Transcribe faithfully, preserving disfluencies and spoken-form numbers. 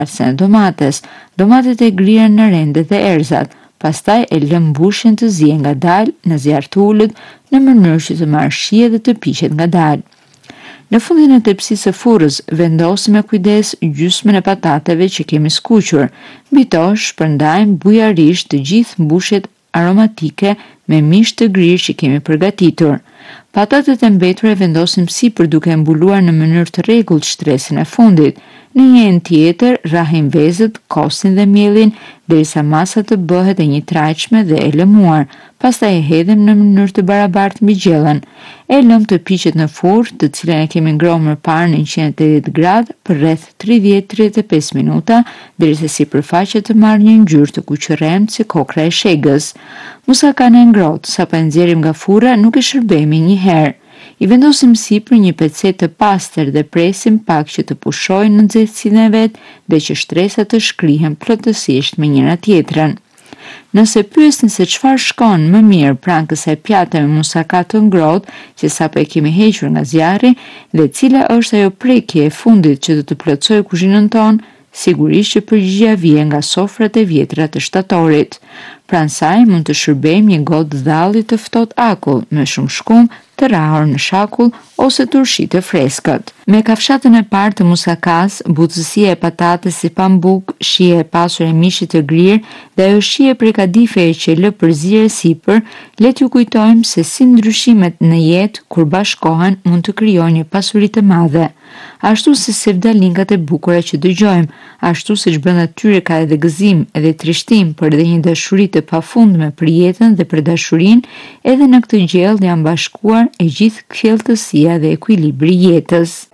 e domates, domatet e grira në rendet dhe erëzat, pastaj e lëm mbushin të ziejë ngadalë në zjarr të ulët në mënyrë që të marrë shije dhe të piqet ngadalë. Në fundin e tepsisë së furrës, vendosim me kujdes gjysmën e patateve që kemi skuqur. Mbi to shpërndajmë bujarisht të gjithë mbushjet aromatike me mish të grirë që kemi përgatitur. Patatet e mbetura e vendosim sipër duke mbuluar në mënyrë të rregullt shtresën e fundit. Në një enë tjetër rrahim vezët, kosin dhe mielin derisa masa të bëhet e njëtrajtshme dhe e lëmuar. Pastaj e hedhim në mënyrë të barabartë mbi gjellën. E lëm të piqet në furrë, të cilën e kemi ngrohur më parë në njëqind e tetëdhjetë gradë për rreth tridhjetë deri tridhjetë e pesë minuta, derisa sipërfaqja të marrë një ngjyrë të kuqërremtë si kokra e shegës. Musakane e ngrohtë, sapo e nxjerrim nga furra, nuk e shërbejmë një herë. I vendosim sipër një pecet të pastër dhe presim pak që të pushojë në nxehtësinë e vet dhe që shtresat të shkrihen plotësisht me njëra tjetrën. Nëse pyesni se çfarë shkon më mirë pranë kësaj pjate me musaka të ngrohtë që sapo e kemi hequr nga zjarri dhe cila është ajo prekje e fundit që do të plotësojë kuzhinën tonë, sigurisht që përgjigjja vjen nga sofrat e vjetra të shtatorit. Pranë saj mund të shërbejmë një gotë dhalli të ftohtë akull me shumë shkum të rrahur në shakull ose turshi të freskët. Me kafshatën e parë të musakas, butësia e patates si pambuk, shija e pasur e mishit të grirë dhe ajo shije prej kadifeje që lë përzierë sipër, le t'ju kujtojmë se si ndryshimet në jetë kur bashkohen mund të krijojnë një pasuri të madhe. Ashtu si sevdalinkat e bukura që dëgjojmë, ashtu siç brenda tyre ka edhe gëzim, edhe trishtim, por edhe një dashuri të pafundme për jetën dhe për dashurinë, edhe në këtë gjellë janë bashkuar e gjithë kthjelltësia dhe ekuilibri i jetës.